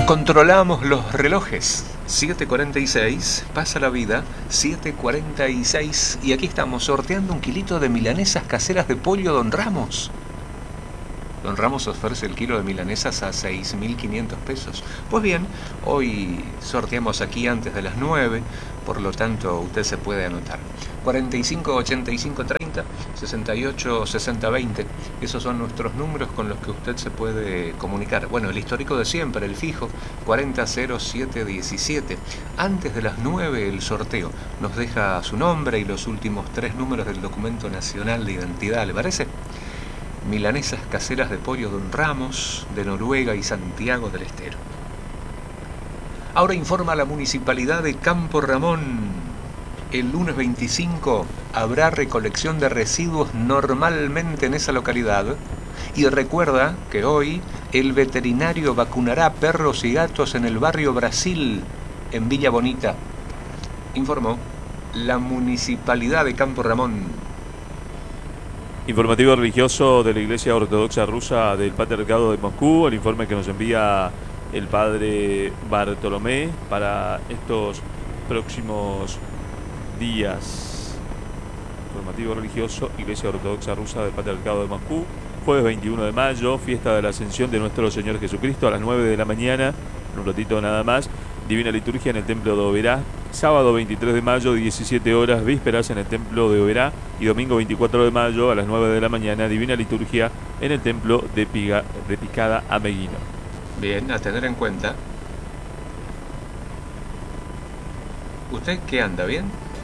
Controlamos los relojes. 7:46, pasa la vida, 7:46 y aquí estamos sorteando un kilito de milanesas caseras de pollo Don Ramos. Don Ramos ofrece el kilo de milanesas a 6.500 pesos. Pues bien, hoy sorteamos aquí antes de las 9, por lo tanto usted se puede anotar. 45 85 30 68 60 20. Esos son nuestros números con los que usted se puede comunicar. Bueno, el histórico de siempre, el fijo, 400717. Antes de las 9 el sorteo. Nos deja su nombre y los últimos 3 números del documento nacional de identidad, ¿le parece? Milanesas caseras de pollo Don Ramos, de Noruega y Santiago del Estero. Ahora informa la Municipalidad de Campo Ramón. El lunes 25 habrá recolección de residuos normalmente en esa localidad. Y recuerda que hoy el veterinario vacunará perros y gatos en el barrio Brasil, en Villa Bonita. Informó la Municipalidad de Campo Ramón. Informativo religioso de la Iglesia Ortodoxa Rusa del Patriarcado de Moscú, el informe que nos envía el padre Bartolomé para estos próximos días. Informativo religioso, Iglesia Ortodoxa Rusa del Patriarcado de Moscú, jueves 21 de mayo, fiesta de la Ascensión de nuestro Señor Jesucristo a las 9 de la mañana, un ratito nada más, Divina Liturgia en el Templo de Oberá. Sábado 23 de mayo, 17 horas, vísperas en el Templo de Oberá. Y domingo 24 de mayo, a las 9 de la mañana, Divina Liturgia en el Templo de Picada Ameguino. Bien, a tener en cuenta. ¿Usted qué anda, bien?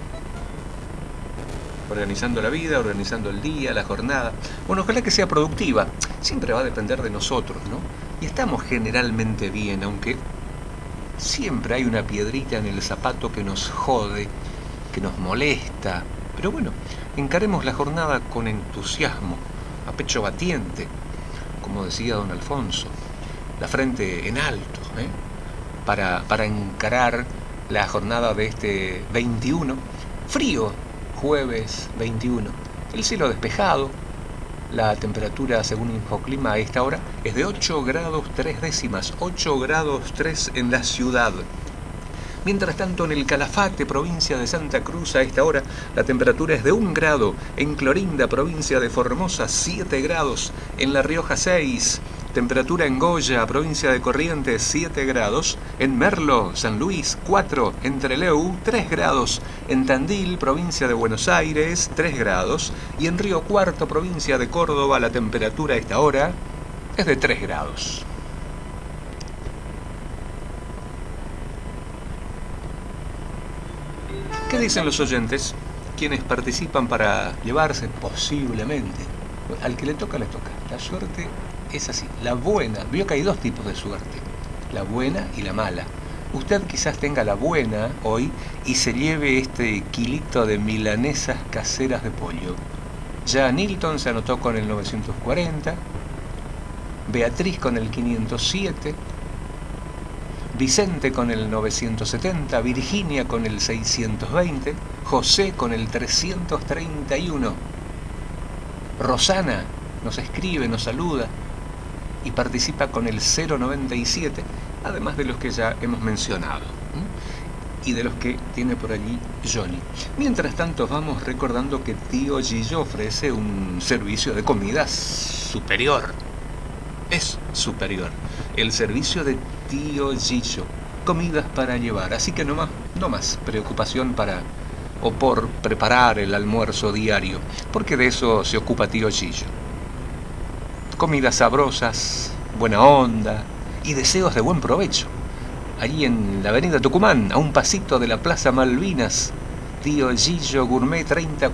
Organizando la vida, organizando el día, la jornada. Bueno, ojalá que sea productiva. Siempre va a depender de nosotros, ¿no? Y estamos generalmente bien, aunque siempre hay una piedrita en el zapato que nos jode, que nos molesta. Pero bueno, encaremos la jornada con entusiasmo, a pecho batiente, como decía don Alfonso, la frente en alto, para encarar la jornada de este 21, frío, jueves 21, el cielo despejado. La temperatura, según Infoclima, a esta hora es de 8 grados 3 décimas, 8 grados 3 en la ciudad. Mientras tanto, en el Calafate, provincia de Santa Cruz, a esta hora, la temperatura es de 1 grado. En Clorinda, provincia de Formosa, 7 grados. En La Rioja, 6. Temperatura en Goya, provincia de Corrientes, 7 grados. En Merlo, San Luis, 4. En Trelew, 3 grados. En Tandil, provincia de Buenos Aires, 3 grados. Y en Río Cuarto, provincia de Córdoba, la temperatura a esta hora es de 3 grados. ¿Qué dicen los oyentes? Quienes participan para llevarse posiblemente. Al que le toca, le toca. La suerte es así. La buena. Vio que hay dos tipos de suerte. La buena y la mala. Usted quizás tenga la buena hoy y se lleve este kilito de milanesas caseras de pollo. Ya Nilton se anotó con el 940. Beatriz con el 507. Vicente con el 970, Virginia con el 620, José con el 331. Rosana nos escribe, nos saluda y participa con el 097, además de los que ya hemos mencionado y de los que tiene por allí Johnny. Mientras tanto vamos recordando que Tío Gillo ofrece un servicio de comidas superior. Es superior. El servicio de Tío Gillo, comidas para llevar, así que no más preocupación por preparar el almuerzo diario, porque de eso se ocupa Tío Gillo. Comidas sabrosas, buena onda y deseos de buen provecho. Allí en la avenida Tucumán, a un pasito de la Plaza Malvinas, Tío Gillo Gourmet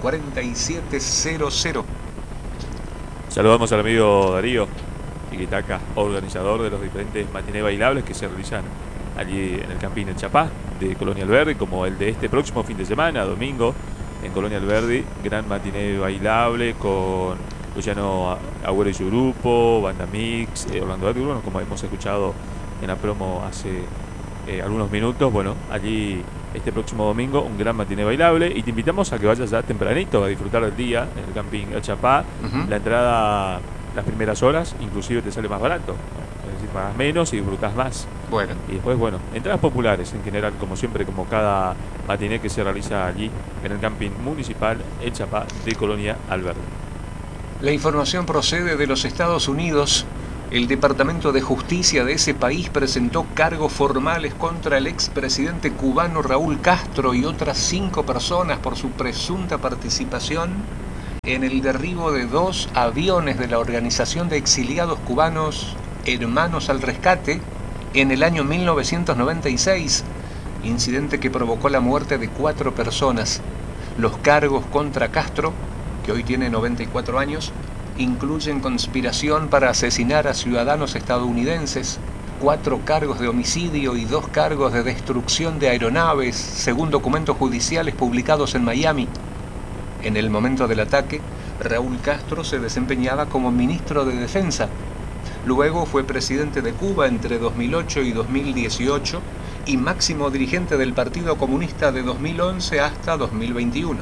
304700. Saludamos al amigo Darío Tiquitaca, organizador de los diferentes matinés bailables que se realizan allí en el Campín El Chapá de Colonia Alberdi, como el de este próximo fin de semana, domingo, en Colonia Alberdi, gran matiné bailable con Luciano Agüero y su grupo, Banda Mix, Orlando Edgar, como hemos escuchado en la promo hace algunos minutos. Bueno, allí este próximo domingo un gran matiné bailable y te invitamos a que vayas ya tempranito a disfrutar del día en el Campín El Chapá. La entrada, las primeras horas, inclusive te sale más barato. pagás menos y disfrutás más. Bueno, Y después, bueno, entradas populares en general, como siempre, como cada matiné que se realiza allí en el camping municipal El Chapá de Colonia Alberdi. la información procede de los Estados Unidos. El Departamento de Justicia de ese país presentó cargos formales contra el expresidente cubano Raúl Castro y otras 5 personas por su presunta participación en el derribo de 2 aviones de la Organización de Exiliados Cubanos Hermanos al Rescate en el año 1996, incidente que provocó la muerte de 4 personas. Los cargos contra Castro, que hoy tiene 94 años, incluyen conspiración para asesinar a ciudadanos estadounidenses, 4 cargos de homicidio y 2 cargos de destrucción de aeronaves, según documentos judiciales publicados en Miami. En el momento del ataque, Raúl Castro se desempeñaba como ministro de Defensa. Luego fue presidente de Cuba entre 2008 y 2018 y máximo dirigente del Partido Comunista de 2011 hasta 2021.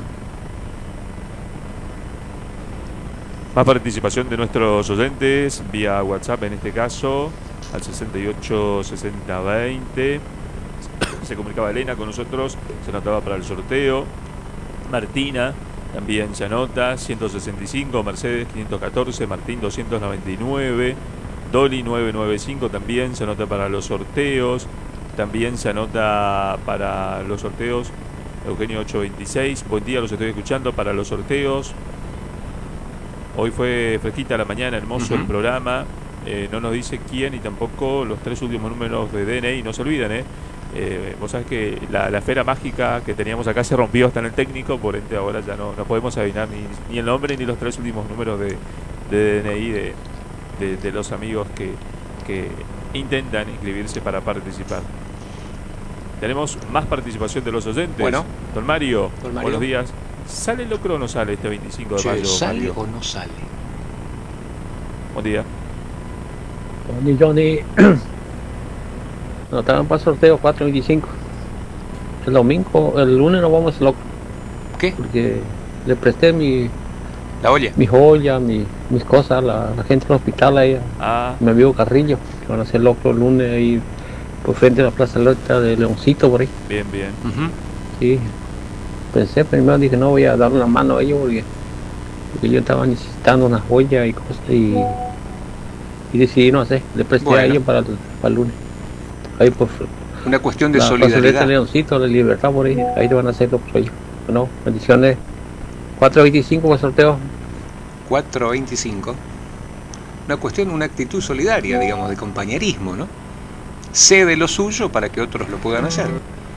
Más participación de nuestros oyentes vía WhatsApp, en este caso al 68 60 20. Se comunicaba Elena con nosotros, se anotaba para el sorteo. Martina también se anota, 165, Mercedes 514, Martín 299, Dolly 995 también se anota para los sorteos. También se anota para los sorteos Eugenio 826. Buen día, los estoy escuchando para los sorteos. Hoy fue fresquita la mañana, hermoso el programa. No nos dice quién y tampoco los 3 últimos números de DNI. No se olviden, vos sabés que la esfera mágica que teníamos acá se rompió hasta en el técnico, por ende ahora ya no podemos adivinar ni el nombre ni los 3 últimos números de DNI de los amigos que intentan inscribirse para participar. Tenemos más participación de los oyentes. Bueno. Don Mario, buenos días. ¿Sale el locro o no sale este 25 de mayo? ¿Sale Mario? o no sale? Buen día. Johnny, nos estaban para sorteo 425. El domingo, el lunes nos vamos al locro. ¿Qué? Porque le presté mi La joya, mis cosas, la gente del hospital ahí, mi amigo Carrillo, que van a hacer locro el lunes ahí por frente de la Plaza Alerta de Leoncito por ahí. Bien, bien. Sí. Pensé primero, dije no voy a darle una mano a ellos porque yo estaba necesitando unas joyas y cosas y decidí no hacer, le presté a ellos para el lunes. Ahí por una cuestión de la solidaridad. Plaza de Leoncito, de Libertad por ahí te van a hacer los ellos. Bueno, bendiciones. 425 por sorteo. 425. Una actitud solidaria, digamos, de compañerismo, ¿no? Cede lo suyo para que otros lo puedan hacer.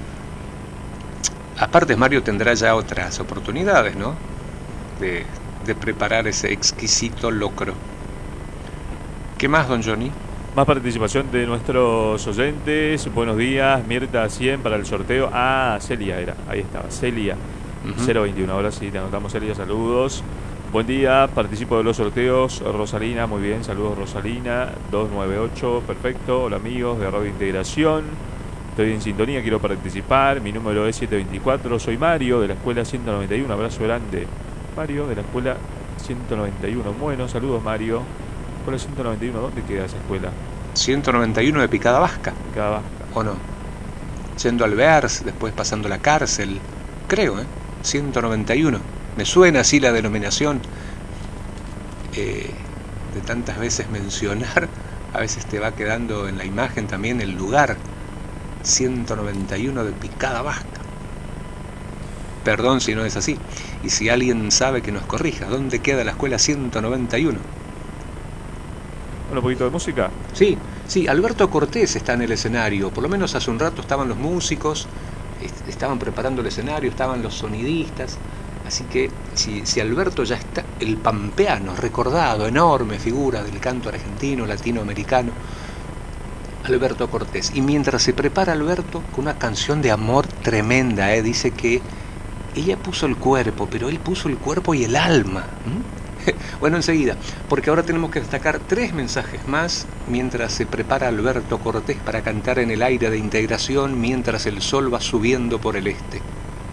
Aparte, Mario tendrá ya otras oportunidades, ¿no? De preparar ese exquisito locro. ¿Qué más, don Johnny? Más participación de nuestros oyentes. Buenos días, Mirta 100 para el sorteo. Celia era, ahí estaba, Celia 021. Ahora sí, te anotamos, Celia, saludos. Buen día, participo de los sorteos. Rosalina, muy bien, saludos Rosalina. 298, perfecto. Hola amigos de Radio Integración. Estoy en sintonía, quiero participar. Mi número es 724. Soy Mario de la Escuela 191. Abrazo grande. Mario de la Escuela 191. Bueno, saludos Mario. Escuela 191, ¿dónde queda esa escuela? 191 de Picada Vasca. Picada Vasca. ¿O no? Yendo al Bears, después pasando la cárcel. Creo, 191. Me suena así la denominación. De tantas veces mencionar, a veces te va quedando en la imagen también el lugar. 191 de Picada Vasca. Perdón si no es así. Y si alguien sabe, que nos corrija. ¿Dónde queda la escuela 191? ¿Un poquito de música? Sí, Alberto Cortés está en el escenario. Por lo menos hace un rato estaban los músicos, estaban preparando el escenario, estaban los sonidistas. Así que si Alberto ya está, el pampeano, recordado, enorme figura del canto argentino, latinoamericano, Alberto Cortés. Y mientras se prepara Alberto con una canción de amor tremenda, dice que ella puso el cuerpo, pero él puso el cuerpo y el alma. Bueno, enseguida, porque ahora tenemos que destacar 3 mensajes más mientras se prepara Alberto Cortés para cantar en el aire de Integración mientras el sol va subiendo por el este.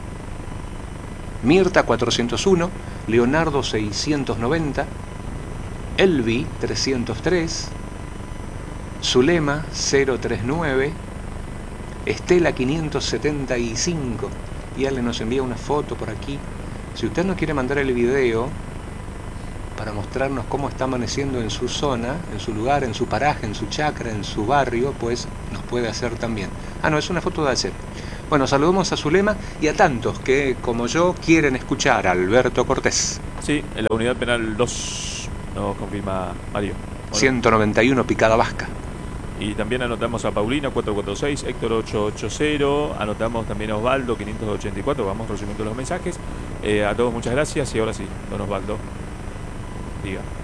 Mirta 401, Leonardo 690, Elvi 303, Zulema 039, Estela 575, y Ale nos envía una foto por aquí. Si usted no quiere mandar el video para mostrarnos cómo está amaneciendo en su zona, en su lugar, en su paraje, en su chacra, en su barrio, pues nos puede hacer también. Ah, no, es una foto de ayer. Bueno, saludamos a Zulema y a tantos que, como yo, quieren escuchar a Alberto Cortés. Sí, en la unidad penal 2, nos confirma Mario. Bueno. 191 Picada Vasca. Y también anotamos a Paulina 446, Héctor 880, anotamos también a Osvaldo 584, vamos resumiendo los mensajes. A todos muchas gracias y ahora sí, don Osvaldo, diga.